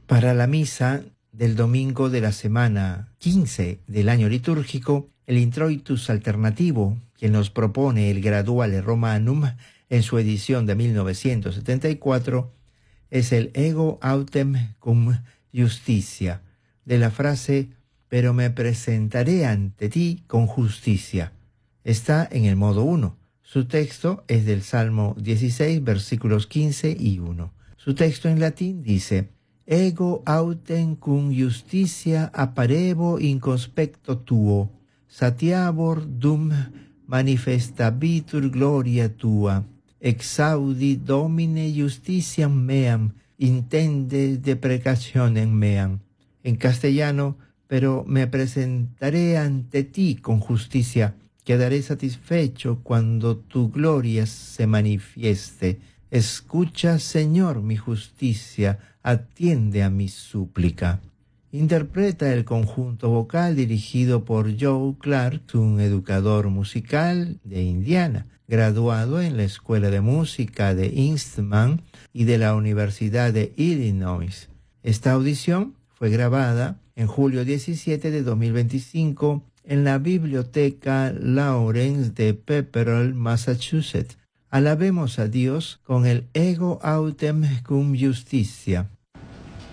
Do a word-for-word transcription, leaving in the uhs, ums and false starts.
Para la misa del domingo de la semana quince del año litúrgico, el introitus alternativo que nos propone el Graduale Romanum en su edición de mil novecientos setenta y cuatro es el Ego autem cum justitia, de la frase «pero me presentaré ante ti con justicia». Está en el modo uno. Su texto es del Salmo dieciséis, versículos quince y uno. Su texto en latín dice: «Ego autem cum justitia apparevo in conspecto tuo, satiabor dum manifestabitur gloria tua, exaudi Domine justitiam meam, intende deprecationem meam». En castellano: «pero me presentaré ante ti con justicia, quedaré satisfecho cuando tu gloria se manifieste. Escucha, Señor, mi justicia, atiende a mi súplica». Interpreta el conjunto vocal dirigido por Joe Clark, un educador musical de Indiana, graduado en la Escuela de Música de Eastman y de la Universidad de Illinois. Esta audición fue grabada en julio diecisiete de dos mil veinticinco en la Biblioteca Lawrence de Pepperell, Massachusetts. Alabemos a Dios con el Ego autem cum justitia.